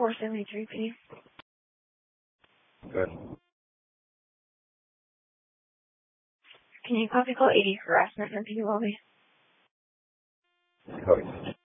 473P. Good. Can you copy call 80 harassment in the P lobby? Cody.